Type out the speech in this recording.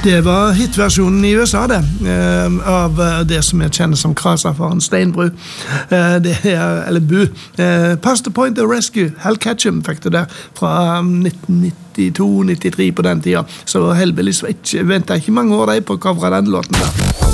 Det var hitversjonen i USA, det, av det som jeg kjenner som Krasafaren Steinbru. Eller Bu. Pass the Point of Rescue, Hal Ketchum fikk det der fra 1992-93 på den tiden. Så heldigvis ventet ikke mange år på å covre den låten der.